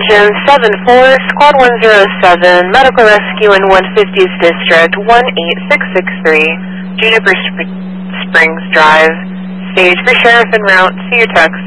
Engine 7-4, Squad 107, Medical Rescue in 150's District, 18663, Juniper Springs Drive. Stage for Sheriff en route. See your text.